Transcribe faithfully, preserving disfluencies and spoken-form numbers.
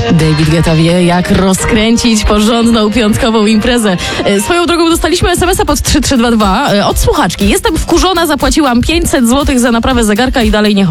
David Guetta wie, jak rozkręcić porządną piątkową imprezę. Swoją drogą dostaliśmy es em es a pod trzy trzy dwa dwa od słuchaczki. Jestem wkurzona, zapłaciłam pięćset złotych za naprawę zegarka i dalej nie chodzi.